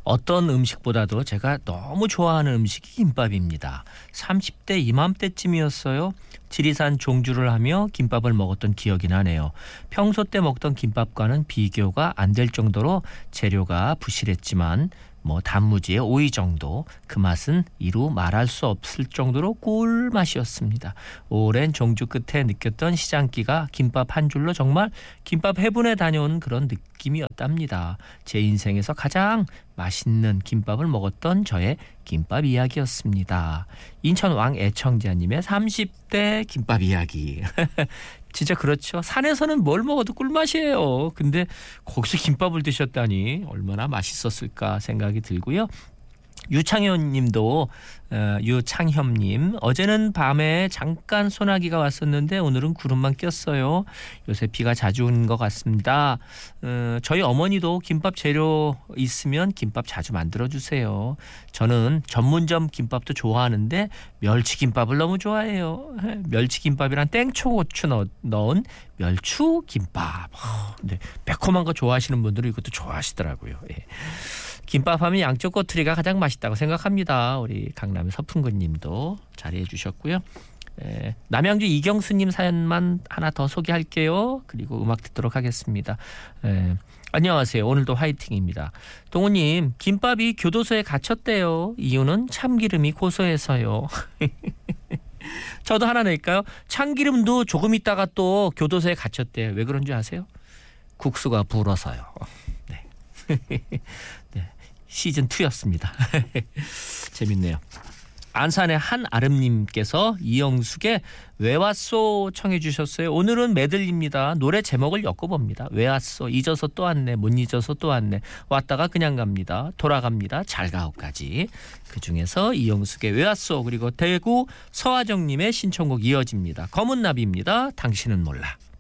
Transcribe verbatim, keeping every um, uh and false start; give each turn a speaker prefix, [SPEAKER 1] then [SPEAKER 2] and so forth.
[SPEAKER 1] 어떤 음식보다도 제가 너무 좋아하는 음식이 김밥입니다. 삼십 대 이맘때쯤이었어요. 지리산 종주를 하며 김밥을 먹었던 기억이 나네요. 평소 때 먹던 김밥과는 비교가 안 될 정도로 재료가 부실했지만 뭐 단무지의 오이 정도, 그 맛은 이루 말할 수 없을 정도로 꿀맛이었습니다. 오랜 종주 끝에 느꼈던 시장기가 김밥 한 줄로 정말 김밥 해분에 다녀온 그런 느낌이었답니다. 제 인생에서 가장 맛있는 김밥을 먹었던 저의 김밥 이야기였습니다. 인천 왕 애청자님의 삼십 대 김밥 이야기. 진짜 그렇죠. 산에서는 뭘 먹어도 꿀맛이에요. 근데 거기서 김밥을 드셨다니 얼마나 맛있었을까 생각이 들고요. 유창현 님도 어, 유창현님 어제는 밤에 잠깐 소나기가 왔었는데 오늘은 구름만 꼈어요. 요새 비가 자주 오는 것 같습니다. 어, 저희 어머니도 김밥 재료 있으면 김밥 자주 만들어주세요. 저는 전문점 김밥도 좋아하는데 멸치김밥을 너무 좋아해요. 멸치김밥이란 땡초고추 넣, 넣은 멸추김밥. 네, 매콤한 거 좋아하시는 분들은 이것도 좋아하시더라고요. 예. 김밥하면 양쪽 꼬투리가 가장 맛있다고 생각합니다. 우리 강남의 서풍근님도 자리해 주셨고요. 에, 남양주 이경수님 사연만 하나 더 소개할게요. 그리고 음악 듣도록 하겠습니다. 에, 안녕하세요. 오늘도 화이팅입니다. 동우님, 김밥이 교도소에 갇혔대요. 이유는 참기름이 고소해서요. 저도 하나 낼까요? 참기름도 조금 있다가 또 교도소에 갇혔대요. 왜 그런지 아세요? 국수가 불어서요. 네. 네. 시즌이였습니다. 재밌네요. 안산의 한아름님께서 이영숙의 왜 왔소 청해 주셨어요. 오늘은 메들리입니다. 노래 제목을 엮어봅니다. 왜 왔소, 잊어서 또 왔네, 못 잊어서 또 왔네, 왔다가 그냥 갑니다, 돌아갑니다, 잘 가오까지. 그중에서 이영숙의 왜 왔소, 그리고 대구 서화정님의 신청곡 이어집니다. 검은나비입니다. 당신은 몰라.